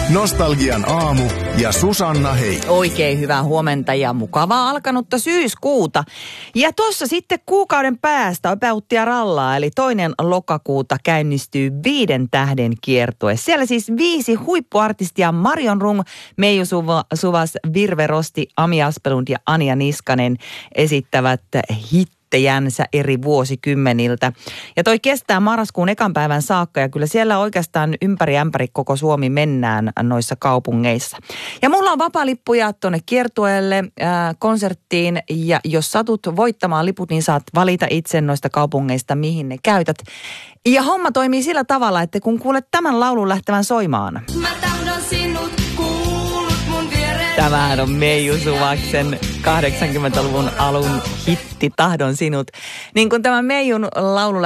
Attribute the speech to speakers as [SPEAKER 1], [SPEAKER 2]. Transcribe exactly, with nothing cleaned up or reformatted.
[SPEAKER 1] Nostalgian aamu ja Susanna hei.
[SPEAKER 2] Oikein hyvää huomenta ja mukavaa alkanutta syyskuuta. Ja tuossa sitten kuukauden päästä Öpäuttia rallaa, eli toinen lokakuuta käynnistyy viiden tähden kiertue. Siellä siis viisi huippuartistia: Marion Rung, Meiju Suvas, Virve Rosti, Ami Aspelund ja Anja Niskanen esittävät hit eri vuosikymmeniltä. Ja toi kestää marraskuun ekan päivän saakka ja kyllä siellä oikeastaan ympäri ämpäri koko Suomi mennään noissa kaupungeissa. Ja mulla on vapaalippuja tonne kiertueelle äh, konserttiin ja jos satut voittamaan liput, niin saat valita itse noista kaupungeista, mihin ne käytät. Ja homma toimii sillä tavalla, että kun kuulet tämän laulun lähtevän soimaan.
[SPEAKER 3] Mä tahdon sinut, kuulut mun viereen.
[SPEAKER 2] Tämähän on Meiju Suvaksen kahdeksankymmentäluvun alun hitti Tahdon sinut. Niin kun tämä Meijun laulu